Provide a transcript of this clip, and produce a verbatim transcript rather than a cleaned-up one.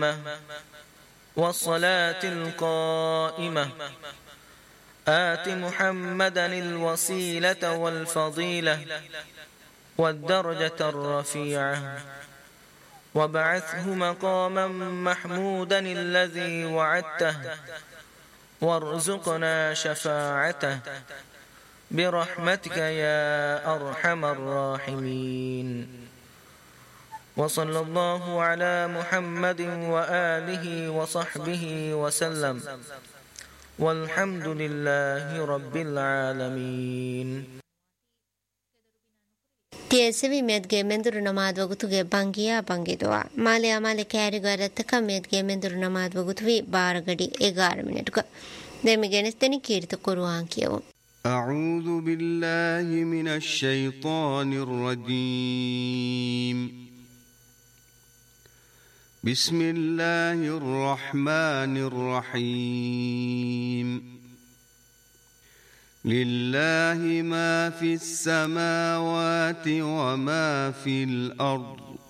والصلاة القائمة آت محمدا الوسيلة والفضيلة والدرجة الرفيعة وابعثه مقاما محمودا الذي وعدته وارزقنا شفاعته برحمتك يا أرحم الراحمين. وصلى الله على محمد وآله وصحبه وسلم والحمد لله رب العالمين. تيسوي ميدگه مندر نماز وگتوگه بانگیا بانگیدوا مالی امالی کاریگارتکا ميدگه مندر نماز وگتوي بارگدي اگار منٹکا دمیگنستنی کیرت قرآن کیو. أعوذ بالله من الشيطان الرجيم. بسم الله الرحمن الرحيم. لله ما في السماوات وما في الأرض